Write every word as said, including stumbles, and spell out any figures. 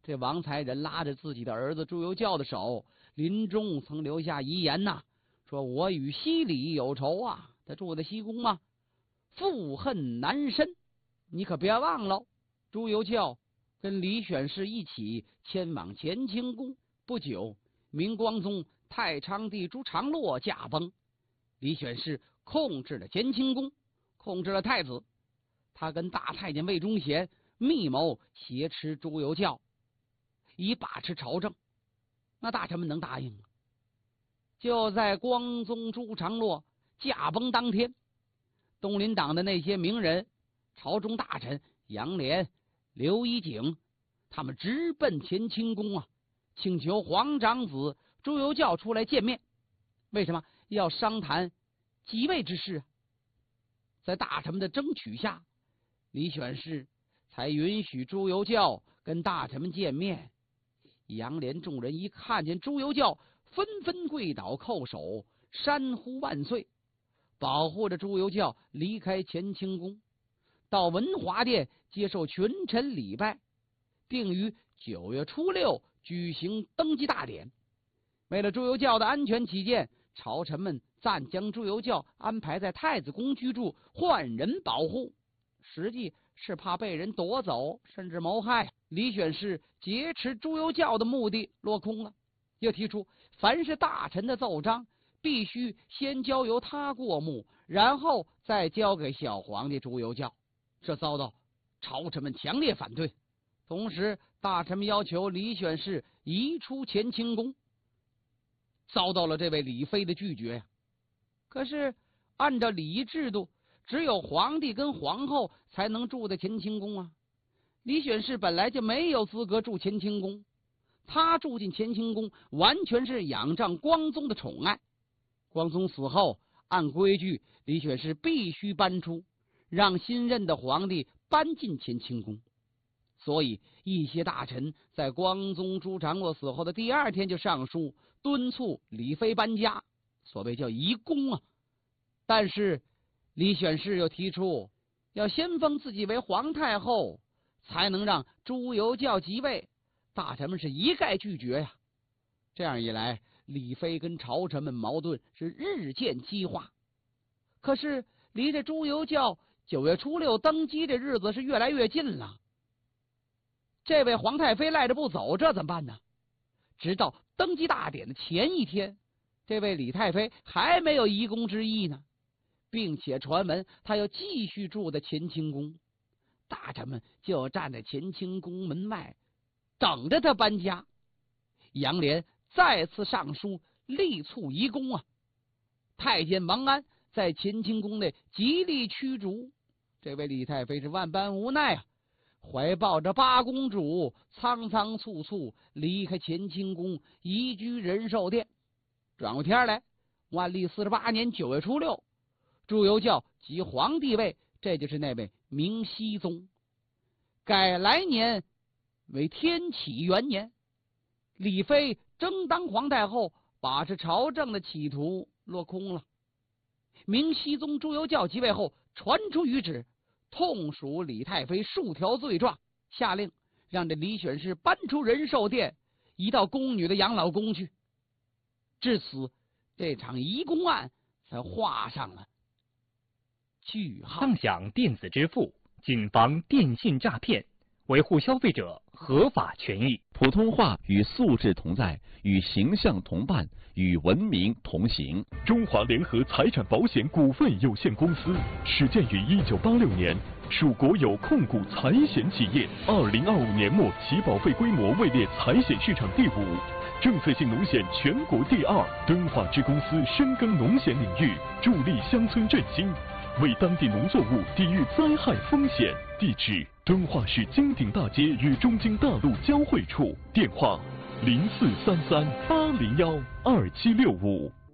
这王才仁拉着自己的儿子朱由校的手，临终曾留下遗言呐，说我与西里有仇啊，他住在西宫嘛，负恨难伸，你可别忘了。朱由校跟李选侍一起迁往乾清宫，不久，明光宗太昌帝朱常洛驾崩，李选侍控制了乾清宫，控制了太子。他跟大太监魏忠贤密谋挟持朱由校，以把持朝政。那大臣们能答应吗？就在光宗朱常洛驾崩当天，东林党的那些名人、朝中大臣杨涟、刘一景，他们直奔乾清宫啊，请求皇长子朱由校出来见面。为什么要商谈即位之事啊？在大臣们的争取下，李选侍才允许朱由校跟大臣们见面。杨涟众人一看见朱由校，纷纷跪倒叩首，山呼万岁，保护着朱由校离开乾清宫，到文华殿接受群臣礼拜，并于九月初六举行登基大典。为了朱由校的安全起见，朝臣们暂将朱由校安排在太子宫居住，换人保护，实际是怕被人夺走，甚至谋害。李选侍劫持朱由校的目的落空了，又提出凡是大臣的奏章必须先交由他过目，然后再交给小皇帝朱由校，这遭到朝臣们强烈反对。同时，大臣们要求李选侍移出乾清宫，遭到了这位李妃的拒绝呀。可是按照礼仪制度，只有皇帝跟皇后才能住在乾清宫啊。李选侍本来就没有资格住乾清宫，他住进乾清宫完全是仰仗光宗的宠爱。光宗死后，按规矩，李选侍必须搬出，让新任的皇帝搬进乾清宫。所以一些大臣在光宗朱常洛死后的第二天就上书敦促李妃搬家，所谓叫移宫啊。但是李选侍又提出要先封自己为皇太后，才能让朱由校即位，大臣们是一概拒绝呀。这样一来，李妃跟朝臣们矛盾是日渐激化。可是离着朱由校九月初六登基的日子是越来越近了，这位皇太妃赖着不走，这怎么办呢？直到登基大典的前一天，这位李太妃还没有移宫之意呢，并且传闻她要继续住在乾清宫。大臣们就站在乾清宫门外等着他搬家。杨涟再次上书力促移宫啊。太监王安在乾清宫内极力驱逐，这位李太妃是万般无奈啊，怀抱着八公主，仓仓促促离开乾清宫，移居仁寿殿。转过天来，万历四十八年九月初六，朱由校即皇帝位，这就是那位明熹宗。改来年为天启元年，李妃争当皇太后，把持朝政的企图落空了。明熹宗朱由校即位后，传出谕旨，痛属李太妃数条罪状，下令让这李选侍搬出仁寿殿，移到宫女的养老宫去。至此，这场移宫案才画上了句号。 畅享电子支付，谨防电信诈骗，维护消费者合法权益。 普通话与素质同在，与形象同伴，与文明同行。 中华联合财产保险股份有限公司始建于一九八六年，属国有控股财险企业。二零二五年末，其保费规模位列财险市场第五，政策性农险全国第二。敦化之公司深耕农险领域，助力乡村振兴，为当地农作物抵御灾害风险。地址：敦化市金鼎大街与中京大路交汇处。电话：零四三三八零幺二七六五。